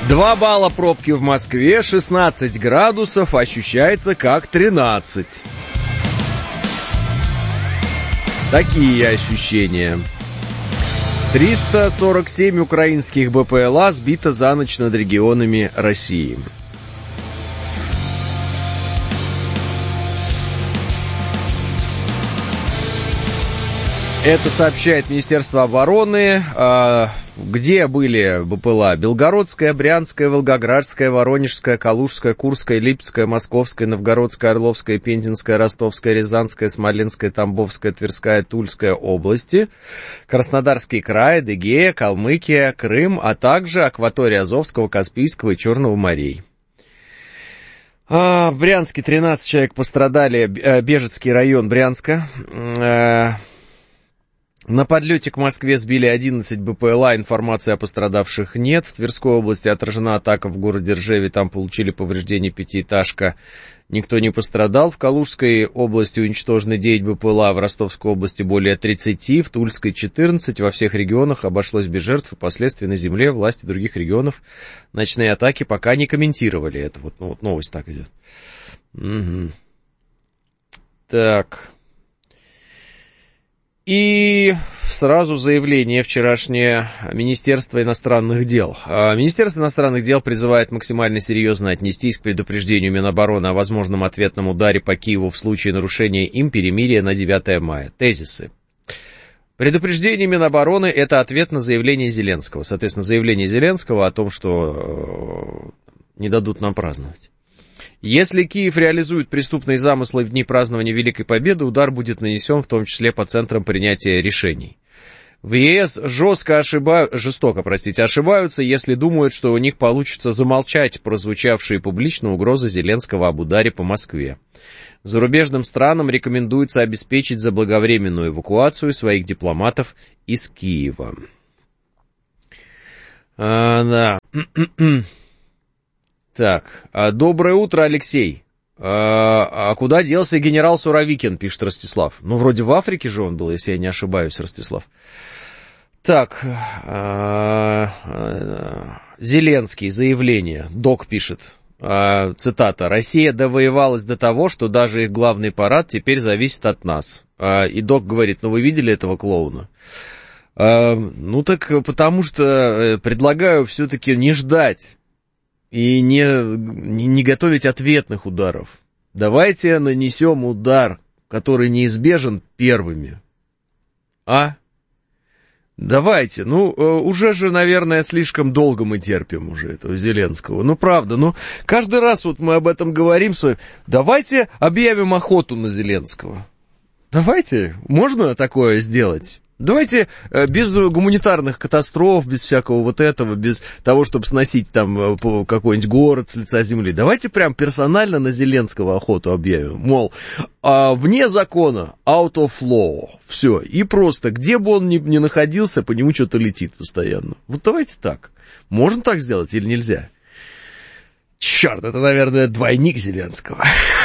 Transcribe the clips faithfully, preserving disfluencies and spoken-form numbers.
Два балла пробки в Москве, шестнадцать градусов, ощущается как тринадцать. Такие ощущения. триста сорок семь украинских БПЛА сбито за ночь над регионами России. Это сообщает Министерство обороны. Где были БПЛА? Белгородская, Брянская, Волгоградская, Воронежская, Калужская, Курская, Липецкая, Московская, Новгородская, Орловская, Пензенская, Ростовская, Рязанская, Смоленская, Тамбовская, Тверская, Тульская области, Краснодарский край, Адыгея, Калмыкия, Крым, а также акватория Азовского, Каспийского и Черного морей. В Брянске тринадцать человек пострадали, Бежецкий район Брянска. На подлете к Москве сбили одиннадцать БПЛА, информации о пострадавших нет. В Тверской области отражена атака в городе Ржеве, там получили повреждения пятиэтажка, никто не пострадал. В Калужской области уничтожены девять БПЛА, в Ростовской области более тридцати, в Тульской четырнадцать. Во всех регионах обошлось без жертв и последствий на земле. Власти других регионов ночные атаки пока не комментировали. Это вот, ну, вот новость так идет. Угу. Так... И сразу заявление вчерашнее Министерства иностранных дел. Министерство иностранных дел призывает максимально серьезно отнестись к предупреждению Минобороны о возможном ответном ударе по Киеву в случае нарушения им перемирия на девятое мая. Тезисы. Предупреждение Минобороны – это ответ на заявление Зеленского. Соответственно, заявление Зеленского о том, что не дадут нам праздновать. Если Киев реализует преступные замыслы в дни празднования Великой Победы, удар будет нанесен в том числе по центрам принятия решений. В ЕС жестко ошибают, жестоко, простите, ошибаются, если думают, что у них получится замолчать прозвучавшие публично угрозы Зеленского об ударе по Москве. Зарубежным странам рекомендуется обеспечить заблаговременную эвакуацию своих дипломатов из Киева. А, да. Так, доброе утро, Алексей. А, а куда делся генерал Суровикин, пишет Ростислав. Ну, вроде в Африке же он был, если я не ошибаюсь, Ростислав. Так, а, а, Зеленский, заявление, Док пишет, а, цитата, «Россия довоевалась до того, что даже их главный парад теперь зависит от нас». А, и Док говорит, ну вы видели этого клоуна? А, ну так потому что предлагаю все-таки не ждать. И не, не, не готовить ответных ударов. Давайте нанесем удар, который неизбежен, первыми. А? Давайте. Ну, уже же, наверное, слишком долго мы терпим уже этого Зеленского. Ну, правда, ну, каждый раз вот мы об этом говорим. Давайте объявим охоту на Зеленского. Давайте. Можно такое сделать? Давайте без гуманитарных катастроф, без всякого вот этого, без того, чтобы сносить там какой-нибудь город с лица земли. Давайте прям персонально на Зеленского охоту объявим. Мол, вне закона, out of law. Все. И просто, где бы он ни, ни находился, по нему что-то летит постоянно. Вот давайте так. Можно так сделать или нельзя? Черт, это, наверное, двойник Зеленского.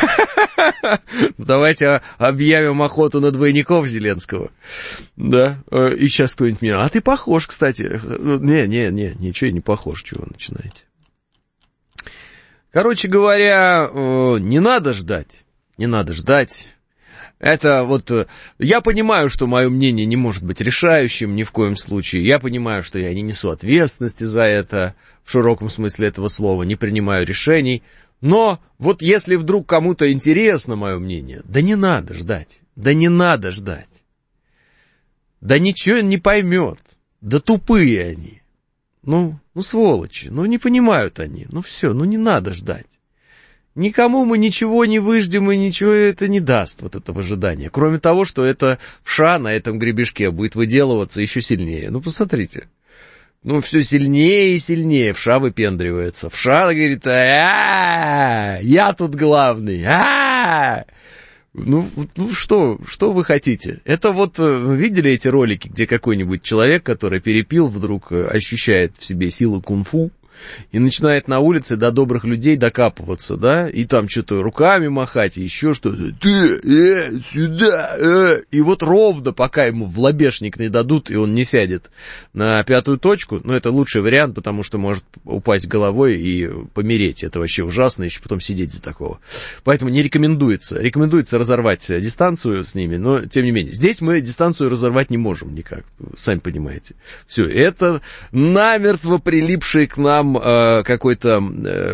Давайте объявим охоту на двойников Зеленского. Да, и сейчас кто-нибудь меня... А ты похож, кстати. Не, не, не, ничего не похож, чего вы начинаете. Короче говоря, не надо ждать. Не надо ждать. Это вот... Я понимаю, что мое мнение не может быть решающим ни в коем случае. Я понимаю, что я не несу ответственности за это, в широком смысле этого слова, не принимаю решений. Но вот если вдруг кому-то интересно мое мнение, да не надо ждать. Да не надо ждать. Да ничего не поймет. Да тупые они. Ну, ну сволочи. Ну не понимают они. Ну все, ну не надо ждать. Никому мы ничего не выждем, и ничего это не даст, вот это ожидание. Кроме того, что это вша на этом гребешке будет выделываться еще сильнее. Ну, посмотрите. Ну, все сильнее и сильнее вша выпендривается. Вша говорит, а-а-а, я тут главный, а-а-а. Ну, ну что, что вы хотите? Это вот, видели эти ролики, где какой-нибудь человек, который перепил, вдруг ощущает в себе силу кунг-фу, и начинает на улице до добрых людей докапываться, да, и там что-то руками махать, и еще что-то, ты, э, сюда, э, и вот ровно, пока ему в лобешник не дадут, и он не сядет на пятую точку, ну, это лучший вариант, потому что может упасть головой и помереть, это вообще ужасно, еще потом сидеть за такого. Поэтому не рекомендуется, рекомендуется разорвать дистанцию с ними, но, тем не менее, здесь мы дистанцию разорвать не можем никак, сами понимаете. Все, это намертво прилипший к нам э, какой-то э,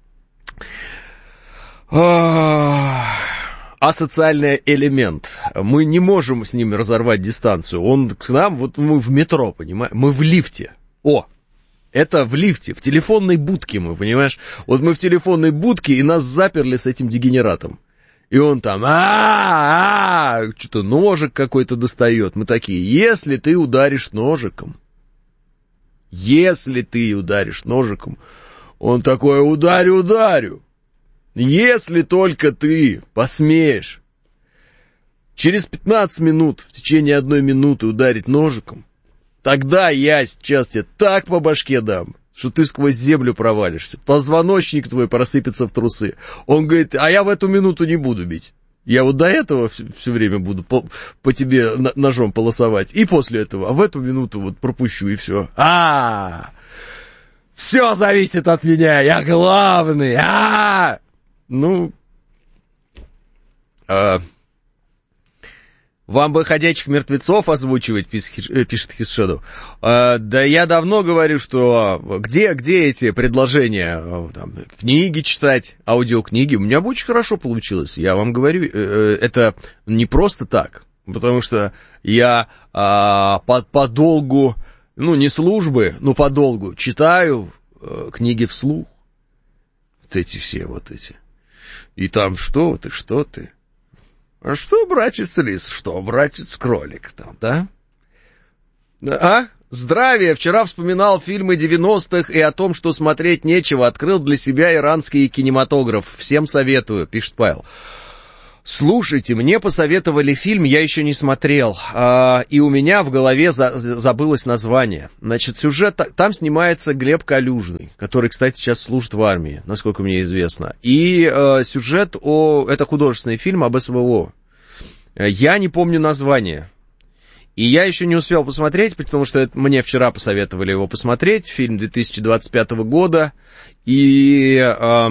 э, асоциальный элемент. Мы не можем с ним разорвать дистанцию. Он к нам, вот мы в метро, понимаешь, мы в лифте. О, это в лифте, в телефонной будке мы, понимаешь? Вот мы в телефонной будке, и нас заперли с этим дегенератом. И он там, а-а-а, что-то ножик какой-то достает. Мы такие, если ты ударишь ножиком, если ты ударишь ножиком, он такой, ударю, ударю. Если только ты посмеешь через пятнадцать минут, в течение одной минуты ударить ножиком, тогда я сейчас тебе так по башке дам, что ты сквозь землю провалишься, позвоночник твой просыпется в трусы. Он говорит, а я в эту минуту не буду бить. Я вот до этого все, все время буду по, по тебе ножом полосовать, и после этого, а в эту минуту вот пропущу, и все. А, все зависит от меня, я главный. А, ну, а... Вам бы «Ходячих мертвецов» озвучивать, пишет Хисшедов. А, да я давно говорю, что где, где эти предложения? Там, книги читать, аудиокниги. У меня бы очень хорошо получилось. Я вам говорю, это не просто так. Потому что я а, по, по долгу, ну не службы, но по долгу читаю а, книги вслух. Вот эти все вот эти. И там что ты, что ты? А что, братец лис, что, братец кролик там, да? А? Здравия! Вчера вспоминал фильмы девяностых и о том, что смотреть нечего. Открыл для себя иранский кинематограф. Всем советую, пишет Павел. Слушайте, мне посоветовали фильм, я еще не смотрел, а, и у меня в голове за, забылось название. Значит, сюжет, там снимается Глеб Калюжный, который, кстати, сейчас служит в армии, насколько мне известно. И а, сюжет, о, это художественный фильм об СВО. Я не помню название. И я еще не успел посмотреть, потому что это, мне вчера посоветовали его посмотреть, фильм две тысячи двадцать пятого года, и... А,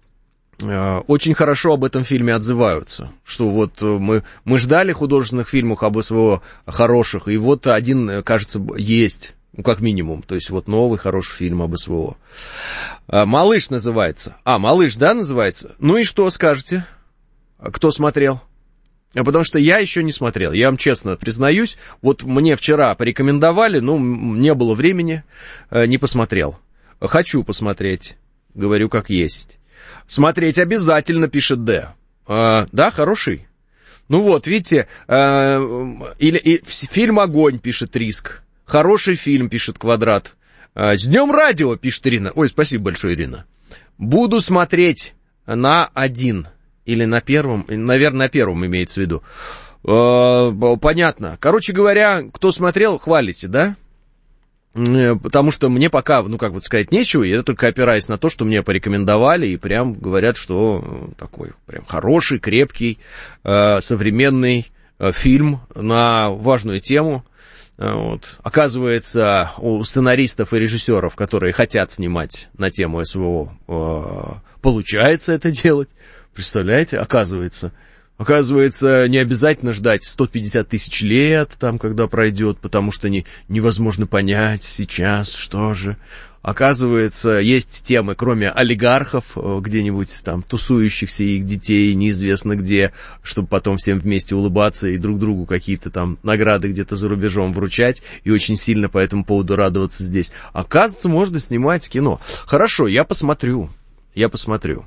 очень хорошо об этом фильме отзываются, что вот мы, мы ждали художественных фильмов об СВО хороших, и вот один, кажется, есть, ну, как минимум, то есть вот новый хороший фильм об СВО. «Малыш» называется. А, «Малыш», да, называется? Ну и что скажете? Кто смотрел? Потому что я еще не смотрел, я вам честно признаюсь, вот мне вчера порекомендовали, но не было времени, не посмотрел. Хочу посмотреть, говорю как есть. Смотреть обязательно, пишет Д. А, да, хороший? Ну вот, видите, а, или, и, фильм «Огонь», пишет Риск. Хороший фильм, пишет Квадрат. А, с днем радио, пишет Ирина. Ой, спасибо большое, Ирина. Буду смотреть на один. Или на первом, наверное, на первом имеется в виду. А, понятно. Короче говоря, кто смотрел, хвалите, да? Потому что мне пока, ну, как бы сказать, нечего, я только опираюсь на то, что мне порекомендовали, и прям говорят, что такой прям хороший, крепкий, э, современный э, фильм на важную тему. Вот. Оказывается, у сценаристов и режиссеров, которые хотят снимать на тему СВО, э, получается это делать. Представляете, оказывается... Оказывается, не обязательно ждать сто пятьдесят тысяч лет, там, когда пройдет, потому что не, невозможно понять сейчас, что же. Оказывается, есть темы, кроме олигархов, где-нибудь там тусующихся их детей, неизвестно где, чтобы потом всем вместе улыбаться и друг другу какие-то там награды где-то за рубежом вручать, и очень сильно по этому поводу радоваться здесь. Оказывается, можно снимать кино. Хорошо, я посмотрю, я посмотрю.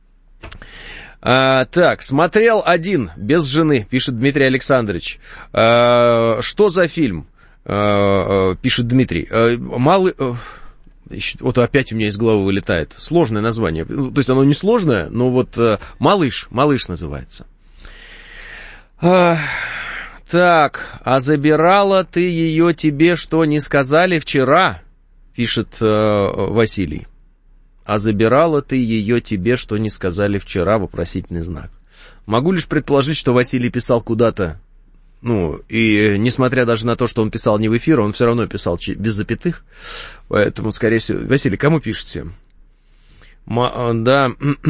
А, так, смотрел один, без жены, пишет Дмитрий Александрович. А, что за фильм? А, пишет Дмитрий. А, малый... Вот опять у меня из головы вылетает. Сложное название. То есть оно не сложное, но вот «Малыш», «Малыш» называется. А, так, а забирала ты ее, тебе что не сказали вчера? Пишет а, Василий. а забирала ты ее тебе, что не сказали вчера, вопросительный знак. Могу лишь предположить, что Василий писал куда-то, ну, и несмотря даже на то, что он писал не в эфир, он все равно писал без запятых, поэтому, скорее всего... Василий, кому пишете? М- да...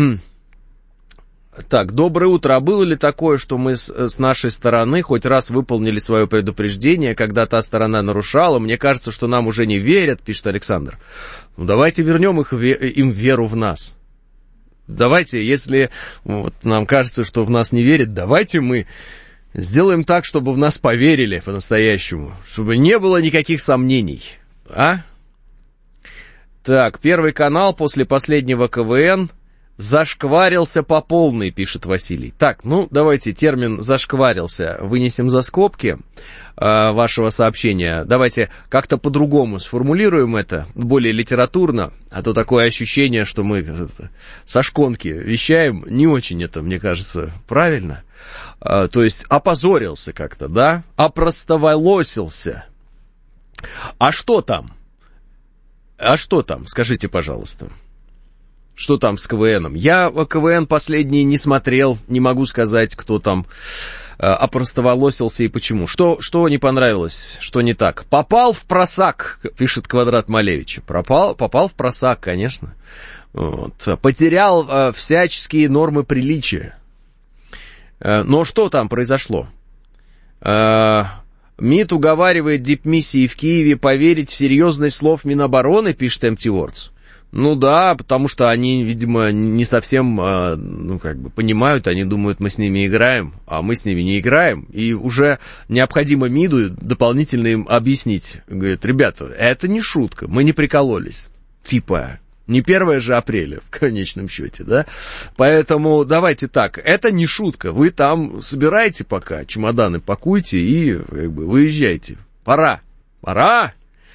Так, доброе утро. А было ли такое, что мы с, с нашей стороны хоть раз выполнили свое предупреждение, когда та сторона нарушала? Мне кажется, что нам уже не верят, пишет Александр. Ну, давайте вернем их, им веру в нас. Давайте, если вот, нам кажется, что в нас не верят, давайте мы сделаем так, чтобы в нас поверили по-настоящему, чтобы не было никаких сомнений. А? Так, Первый канал после последнего КВН... Зашкварился по полной, пишет Василий. Так, ну, давайте термин «зашкварился» вынесем за скобки э, вашего сообщения. Давайте как-то по-другому сформулируем это, более литературно, а то такое ощущение, что мы со шконки вещаем, не очень это, мне кажется, правильно. Э, то есть опозорился как-то, да? Опростоволосился. А что там? А что там? Скажите, пожалуйста. Что там с КВНом? Я КВН последний не смотрел, не могу сказать, кто там э, опростоволосился и почему. Что, что не понравилось, что не так? Попал в просак, пишет Квадрат Малевич. Пропал, попал в просак, конечно. Вот. Потерял э, всяческие нормы приличия. Э, но что там произошло? Э, МИД уговаривает дипмиссии в Киеве поверить в серьезность слов Минобороны, пишет эм ти Words. Ну да, потому что они, видимо, не совсем, ну, как бы понимают, они думают, мы с ними играем, а мы с ними не играем, и уже необходимо МИДу дополнительно им объяснить. Говорит, ребята, это не шутка, мы не прикололись, типа, не первое же апреля, в конечном счете, да, поэтому давайте так, это не шутка, вы там собирайте пока, чемоданы пакуйте и, как бы, выезжайте, пора, пора.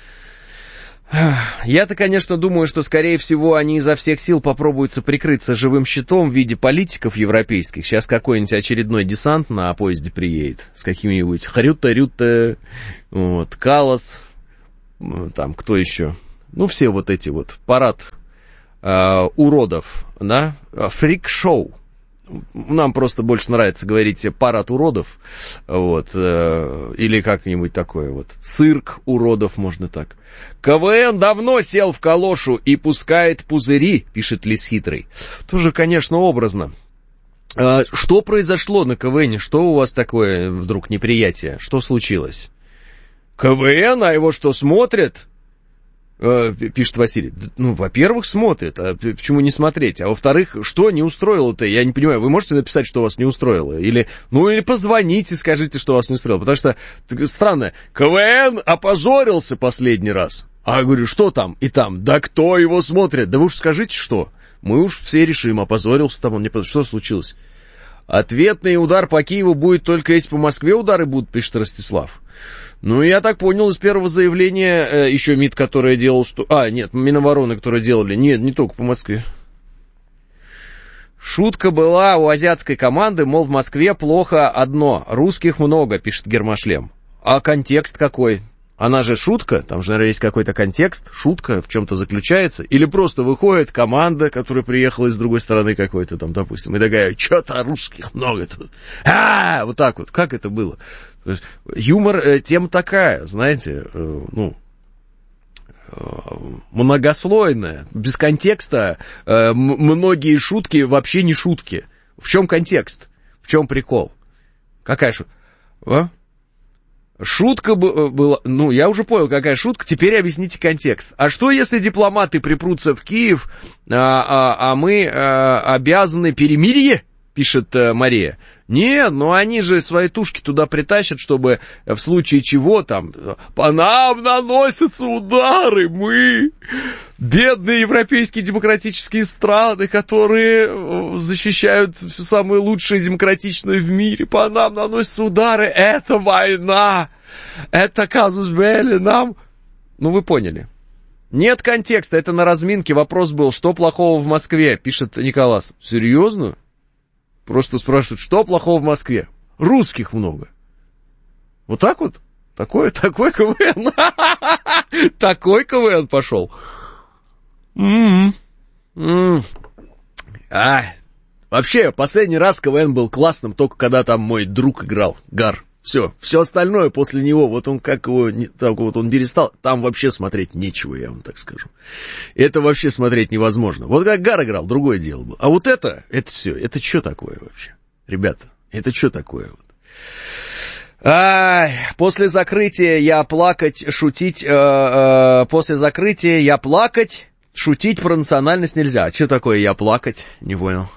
Я-то, конечно, думаю, что, скорее всего, они изо всех сил попробуются прикрыться живым щитом в виде политиков европейских. Сейчас какой-нибудь очередной десант на поезде приедет с какими-нибудь Хрюта-Рюта, вот, Калас, там, кто еще? Ну, все вот эти вот, парад э, уродов, да, фрик-шоу. Нам просто больше нравится говорить парад уродов, вот, э, или как-нибудь такое вот, цирк уродов, можно так. КВН давно сел в калошу и пускает пузыри, пишет Лис Хитрый. Тоже, конечно, образно. Э, что произошло на КВНе? Что у вас такое вдруг неприятие? Что случилось? КВН, а его что, смотрят? Пишет Василий. Ну, во-первых, смотрят, а почему не смотреть? А во-вторых, что не устроило-то? Я не понимаю, вы можете написать, что вас не устроило? Или, ну, или позвоните, скажите, что вас не устроило. Потому что, странно, КВН опозорился последний раз. А я говорю, что там и там? Да кто его смотрит? Да вы уж скажите, что? Мы уж все решим, опозорился там он, не что случилось? Ответный удар по Киеву будет только если по Москве удары будут, пишет Ростислав. Ну, я так понял из первого заявления, э, еще МИД, которое делал, что... А, нет, Минобороны, которые делали, нет, не только по Москве. Шутка была у азиатской команды, мол, в Москве плохо одно, русских много, пишет Гермошлем. А контекст какой? Она же шутка, там же, наверное, есть какой-то контекст, шутка в чем-то заключается, или просто выходит команда, которая приехала из другой стороны какой-то там, допустим, и такая, что-то русских много тут. А, вот так вот, как это было? Юмор э, тема такая, знаете, э, ну, э, многослойная, без контекста, э, м- многие шутки вообще не шутки. В чем контекст? В чем прикол? Какая шутка? А? Шутка б- была, ну, я уже понял, какая шутка, теперь объясните контекст. А что, если дипломаты припрутся в Киев, а, а, а мы а, обязаны перемирие, пишет а, Мария? Нет, ну они же свои тушки туда притащат, чтобы в случае чего там по нам наносятся удары, мы, бедные европейские демократические страны, которые защищают все самое лучшее и демократичное в мире, по нам наносятся удары, это война, это казус белли, нам... Ну вы поняли. Нет контекста, это на разминке вопрос был, что плохого в Москве, пишет Николас. Серьезно? Просто спрашивают, что плохого в Москве? Русских много. Вот так вот? Такой, такой КВН. Такой КВН пошел. М-м. А, вообще, последний раз КВН был классным, только когда там мой друг играл, Гар. Все, все остальное после него, вот он как его, так вот он перестал, там вообще смотреть нечего, я вам так скажу. Это вообще смотреть невозможно. Вот как Гар играл, другое дело было. А вот это, это все, это что такое вообще? Ребята, это что такое вот? Ай, после закрытия я плакать, шутить, э, э, после закрытия я плакать, шутить про национальность нельзя. А что такое я плакать? Не понял.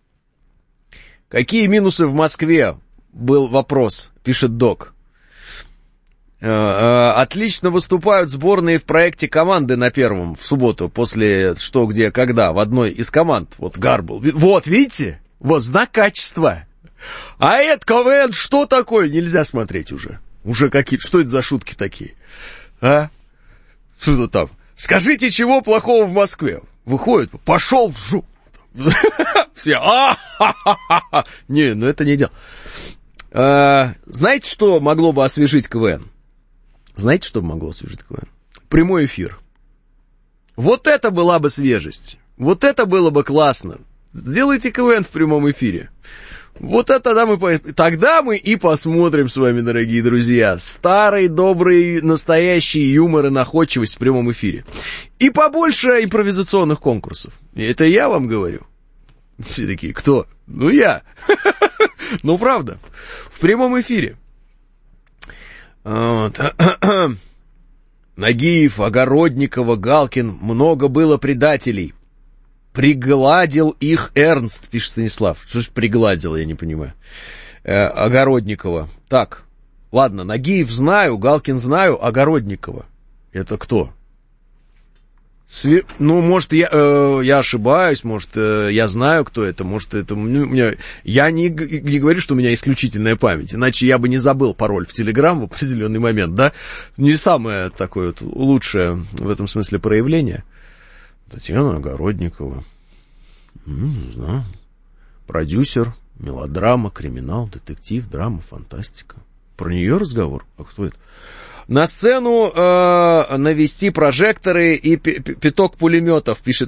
Какие минусы в Москве? Был вопрос, пишет Док. Э, э, отлично выступают сборные в проекте команды на первом в субботу, после что, где, когда, в одной из команд. Вот Гар был. Вот, видите? Вот знак качества. А это КВН что такое? Нельзя смотреть уже. Уже какие... Что это за шутки такие? А? Что там? Скажите, чего плохого в Москве? Выходит, пошел в жу... Все, а-ха-ха-ха. Не, ну это не дело. Знаете, что могло бы освежить КВН? Знаете, что могло освежить КВН? Прямой эфир. Вот это была бы свежесть. Вот это было бы классно. Сделайте КВН в прямом эфире. Вот это тогда мы, тогда мы и посмотрим с вами, дорогие друзья, старый, добрый, настоящий юмор и находчивость в прямом эфире. И побольше импровизационных конкурсов. И это я вам говорю. Все такие, кто? Ну, я. Ну, правда. В прямом эфире. Нагиев, Огородникова, Галкин. Много было предателей. Пригладил их Эрнст, пишет Станислав. Что ж пригладил, я не понимаю. Э, Огородникова. Так, ладно, Нагиев знаю, Галкин знаю, Огородникова. Это кто? Све... Ну, может, я, э, я ошибаюсь, может, э, я знаю, кто это, может, это... Ну, у меня... Я не, не говорю, что у меня исключительная память, иначе я бы не забыл пароль в Телеграм в определенный момент, да? Не самое такое вот лучшее в этом смысле проявление. Татьяна Огородникова. Не знаю. Продюсер, мелодрама, криминал, детектив, драма, фантастика. Про нее разговор? А кто это? На сцену э, навести прожекторы и пяток пулеметов, пишет